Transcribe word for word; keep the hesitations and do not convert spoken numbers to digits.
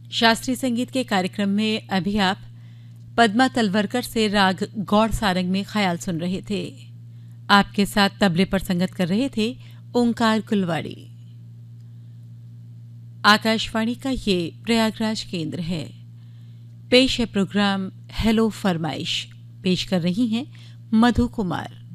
शास्त्रीय संगीत के कार्यक्रम में अभी आप पद्मा तलवरकर से राग गौड़ सारंग में ख्याल सुन रहे थे। आपके साथ तबले पर संगत कर रहे थे ओंकार कुलवाड़ी। आकाशवाणी का ये प्रयागराज केंद्र है। पेश है प्रोग्राम हेलो फरमाइश। पेश कर रही हैं मधु कुमार।